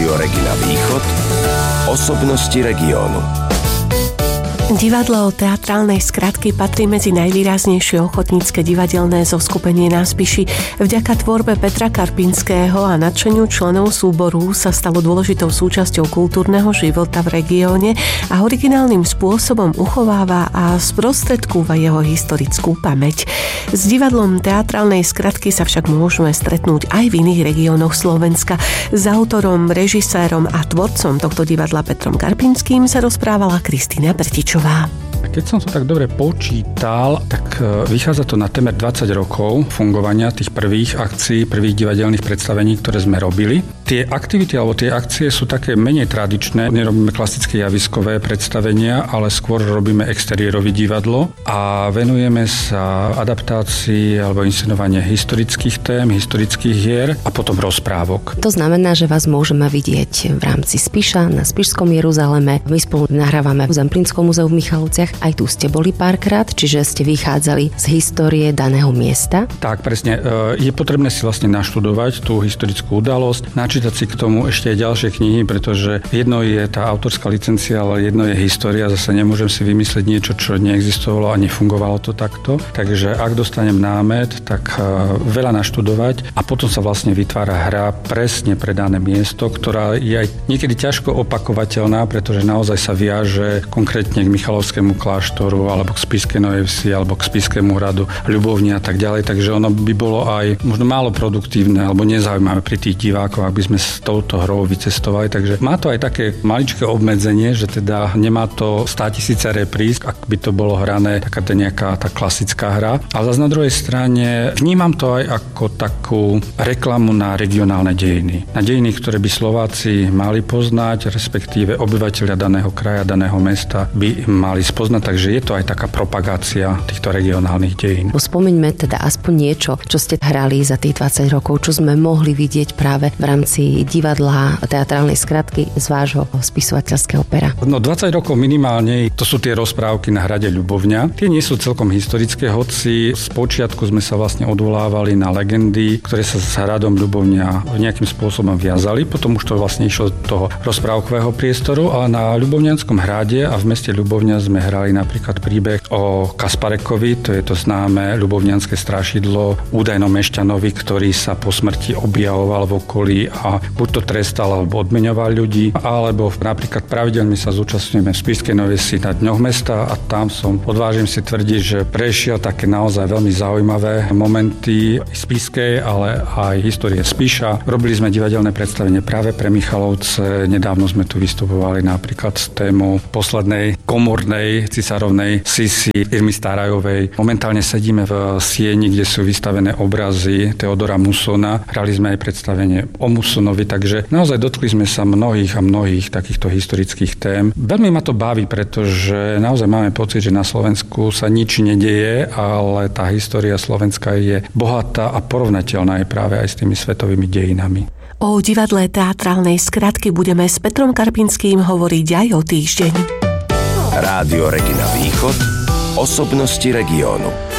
Rádio Regina Východ. Osobnosti regiónu. Divadlo teatrálnej skratky patrí medzi najvýraznejšie ochotnícke divadelné zoskupenie na Spiši. Vďaka tvorbe Petra Karpinského a nadšeniu členov súboru sa stalo dôležitou súčasťou kultúrneho života v regióne a originálnym spôsobom uchováva a sprostredkúva jeho historickú pamäť. S divadlom teatrálnej skratky sa však môžeme stretnúť aj v iných regiónoch Slovenska. S autorom, režisérom a tvorcom tohto divadla Petrom Karpinským sa rozprávala Kristína Brtičová. Keď som to tak dobre počítal, tak vychádza to na témer 20 rokov fungovania tých prvých akcií, prvých divadelných predstavení, ktoré sme robili. Tie aktivity alebo tie akcie sú také menej tradičné. Nerobíme klasické javiskové predstavenia, ale skôr robíme exteriérové divadlo a venujeme sa adaptácii alebo inscenovanie historických tém, historických hier a potom rozprávok. To znamená, že vás môžeme vidieť v rámci Spiša na Spišskom Jeruzaleme. My spolu nahrávame v Zemplínskom múzeu v Michalovciach. Aj tu ste boli párkrát, čiže ste vychádzali z histórie daného miesta. Tak, presne. Je potrebné si vlastne naštudovať tú historickú udalosť, načítať si k tomu ešte aj ďalšie knihy, pretože jedno je tá autorská licencia, ale jedno je história. Zase nemôžem si vymyslieť niečo, čo neexistovalo a nefungovalo to takto. Takže ak dostanem námet, tak veľa naštudovať a potom sa vlastne vytvára hra presne pre dané miesto, ktorá je aj niekedy ťažko opakovateľná, pretože naozaj sa viaže konkrétne k Michalovskému kláštoru, alebo k Spišskej Novej Vsi, alebo k Spišskému hradu Ľubovni a tak ďalej. Takže ono by bolo aj možno málo produktívne, alebo nezaujímavé pri tých divákoch, aby sme s touto hrou vycestovali. Takže má to aj také maličké obmedzenie, že teda nemá to 100 000 repríz, ak by to bolo hrané taká nejaká tá klasická hra. Ale zase na druhej strane vnímam to aj ako takú reklamu na regionálne dejiny. Na dejiny, ktoré by Slováci mali poznať, respektíve obyvateľia daného kraja, daného mesta by mali spoznať. Takže je to aj taká propagácia týchto regionálnych dejín. Spomeňme teda aspoň niečo, čo ste hrali za tých 20 rokov, čo sme mohli vidieť práve v rámci divadla teatrálnej skratky z vášho spisovateľského pera. No 20 rokov minimálne, to sú tie rozprávky na hrade Ľubovňa. Tie nie sú celkom historické, hoci z počiatku sme sa vlastne odvolávali na legendy, ktoré sa s hradom Ľubovňa nejakým spôsobom viazali. Potom už to vlastne išlo do toho rozprávkového priestoru, ale na Ľubovňanskom hrade a v meste Ľubovňa sme hrali napríklad príbeh o Kasparekovi, to je to známe ľubovňanské strašidlo, údajnom mešťanovi, ktorý sa po smrti objavoval v okolí a buď to trestal alebo odmeňoval ľudí, alebo napríklad pravidelne sa zúčastňujeme v Spišskej Novej Vsi na dňoch mesta a tam odvážim si tvrdiť, že prešiel také naozaj veľmi zaujímavé momenty spišskej, ale aj histórie Spiša. Robili sme divadelné predstavenie práve pre Michalovce, nedávno sme tu vystupovali napríklad s témou poslednej komornej cisárovnej Sisi Irmy Starajovej. Momentálne sedíme v sieni, kde sú vystavené obrazy Teodora Musona. Hrali sme aj predstavenie o Musonovi, takže naozaj dotkli sme sa mnohých a mnohých takýchto historických tém. Veľmi ma to baví, pretože naozaj máme pocit, že na Slovensku sa nič nedeje, ale tá história Slovenska je bohatá a porovnateľná aj práve aj s tými svetovými dejinami. O divadle teatrálnej skratky budeme s Petrom Karpinským hovoriť aj o týždeň. Rádio Regina Východ. Osobnosti regiónu.